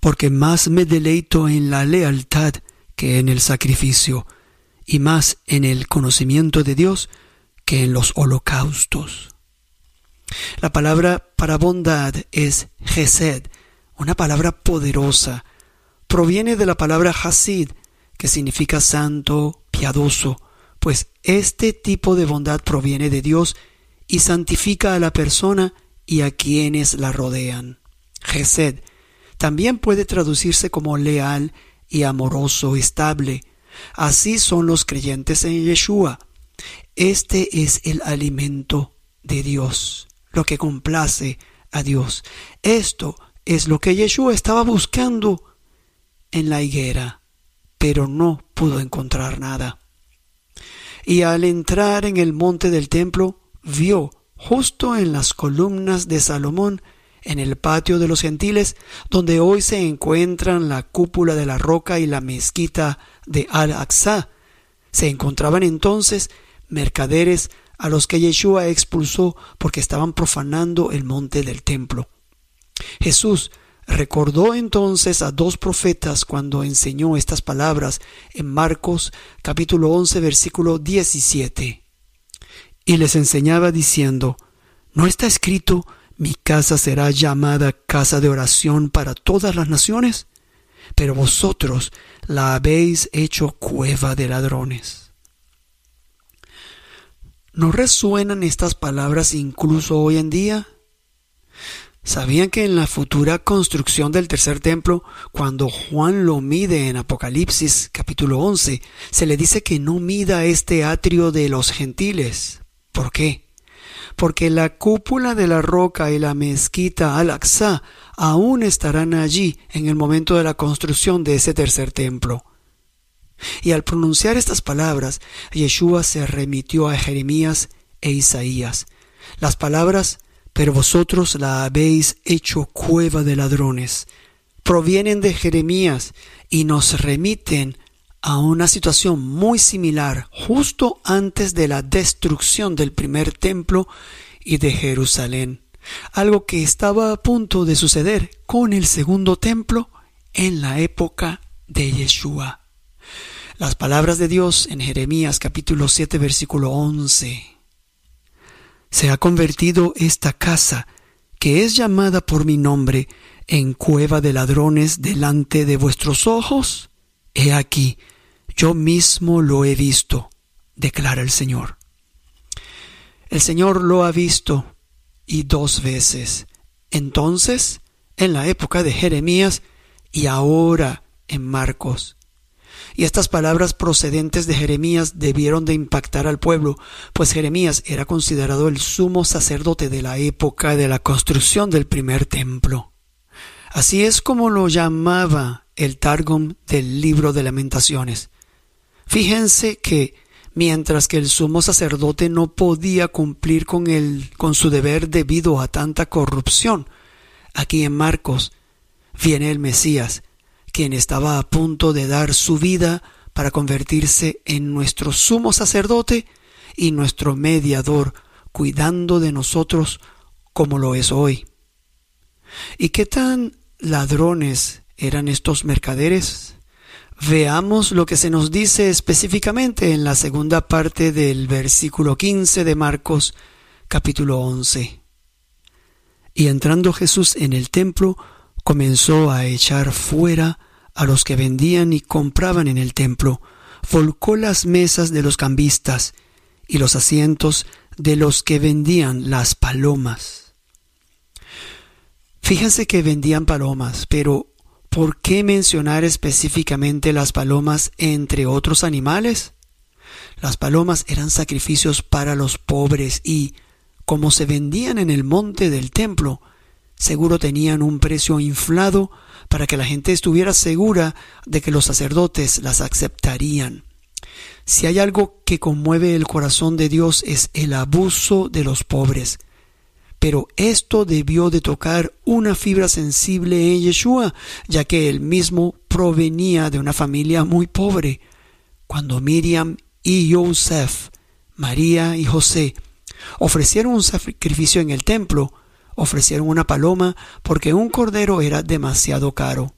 porque más me deleito en la lealtad que en el sacrificio, y más en el conocimiento de Dios que en los holocaustos. La palabra para bondad es Hesed, una palabra poderosa. Proviene de la palabra Hasid, que significa santo, piadoso, pues este tipo de bondad proviene de Dios y santifica a la persona y a quienes la rodean. Hesed también puede traducirse como leal y amoroso, estable. Así son los creyentes en Yeshua. Este es el alimento de Dios, lo que complace a Dios. Esto es lo que Yeshua estaba buscando en la higuera, pero no pudo encontrar nada. Y al entrar en el monte del templo, vio justo en las columnas de Salomón, en el patio de los gentiles, donde hoy se encuentran la cúpula de la roca y la mezquita de Al-Aqsa, se encontraban entonces mercaderes a los que Yeshua expulsó porque estaban profanando el monte del templo. Jesús recordó entonces a dos profetas cuando enseñó estas palabras en Marcos capítulo 11 versículo 17. Y les enseñaba diciendo: ¿no está escrito: mi casa será llamada casa de oración para todas las naciones? Pero vosotros la habéis hecho cueva de ladrones. ¿No resuenan estas palabras incluso hoy en día? ¿Sabían que en la futura construcción del tercer templo, cuando Juan lo mide en Apocalipsis capítulo 11, se le dice que no mida este atrio de los gentiles? ¿Por qué? Porque la cúpula de la roca y la mezquita Al-Aqsa aún estarán allí en el momento de la construcción de ese tercer templo. Y al pronunciar estas palabras, Yeshua se remitió a Jeremías e Isaías. Las palabras: pero vosotros la habéis hecho cueva de ladrones, provienen de Jeremías y nos remiten a una situación muy similar justo antes de la destrucción del primer templo y de Jerusalén, algo que estaba a punto de suceder con el segundo templo en la época de Yeshua. Las palabras de Dios en Jeremías capítulo 7 versículo 11. Se ha convertido esta casa, que es llamada por mi nombre, en cueva de ladrones delante de vuestros ojos. He aquí, yo mismo lo he visto, declara el Señor. El Señor lo ha visto, y 2 veces. Entonces, en la época de Jeremías, y ahora en Marcos. Y estas palabras procedentes de Jeremías debieron de impactar al pueblo, pues Jeremías era considerado el sumo sacerdote de la época de la construcción del primer templo. Así es como lo llamaba el Targum del libro de Lamentaciones. Fíjense que mientras que el sumo sacerdote no podía cumplir con su deber debido a tanta corrupción, aquí en Marcos viene el Mesías, quien estaba a punto de dar su vida para convertirse en nuestro sumo sacerdote y nuestro mediador, cuidando de nosotros como lo es hoy. ¿Y qué tan ladrones eran estos mercaderes? Veamos lo que se nos dice específicamente en la segunda parte del versículo 15 de Marcos capítulo 11. Y entrando Jesús en el templo, comenzó a echar fuera a los que vendían y compraban en el templo, volcó las mesas de los cambistas y los asientos de los que vendían las palomas. Fíjense que vendían palomas, pero ¿por qué mencionar específicamente las palomas entre otros animales? Las palomas eran sacrificios para los pobres y, como se vendían en el monte del templo, seguro tenían un precio inflado para que la gente estuviera segura de que los sacerdotes las aceptarían. Si hay algo que conmueve el corazón de Dios es el abuso de los pobres. Pero esto debió de tocar una fibra sensible en Yeshua, ya que él mismo provenía de una familia muy pobre. Cuando Miriam y Yosef, María y José ofrecieron un sacrificio en el templo, ofrecieron una paloma porque un cordero era demasiado caro.